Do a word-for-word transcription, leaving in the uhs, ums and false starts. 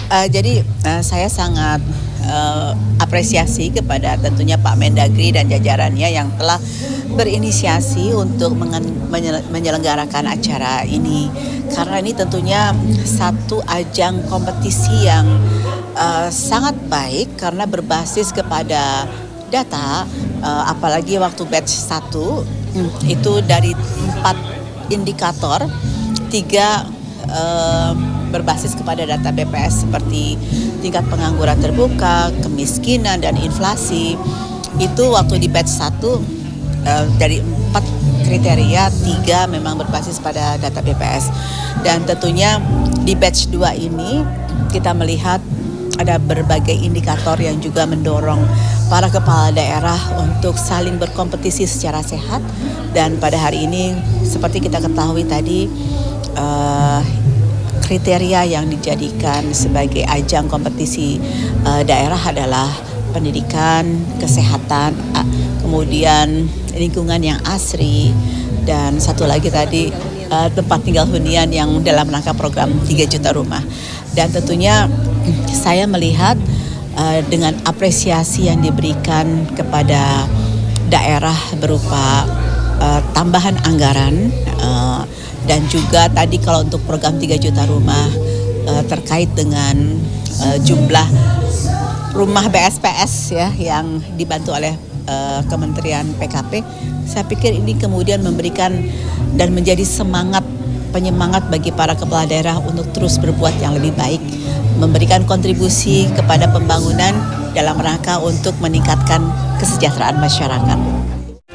Uh, jadi uh, saya sangat uh, apresiasi kepada tentunya Pak Mendagri dan jajarannya yang telah berinisiasi untuk menyelenggarakan acara ini, karena ini tentunya satu ajang kompetisi yang uh, sangat baik karena berbasis kepada data, uh, apalagi waktu batch satu hmm, itu dari empat indikator, tiga uh, berbasis kepada data B P S seperti tingkat pengangguran terbuka, kemiskinan, dan inflasi. Itu waktu di batch satu uh, dari empat kriteria, tiga memang berbasis pada data B P S. Dan tentunya di batch dua ini kita melihat ada berbagai indikator yang juga mendorong para kepala daerah untuk saling berkompetisi secara sehat. Dan pada hari ini seperti kita ketahui tadi, uh, kriteria yang dijadikan sebagai ajang kompetisi uh, daerah adalah pendidikan, kesehatan, uh, kemudian lingkungan yang asri, dan satu lagi tadi uh, tempat tinggal hunian yang dalam rangka program tiga juta rumah. Dan tentunya saya melihat uh, dengan apresiasi yang diberikan kepada daerah berupa uh, tambahan anggaran, uh, dan juga tadi kalau untuk program tiga juta rumah uh, terkait dengan uh, jumlah rumah B S P S ya yang dibantu oleh uh, Kementerian P K P, saya pikir ini kemudian memberikan dan menjadi semangat penyemangat bagi para kepala daerah untuk terus berbuat yang lebih baik, memberikan kontribusi kepada pembangunan dalam rangka untuk meningkatkan kesejahteraan masyarakat.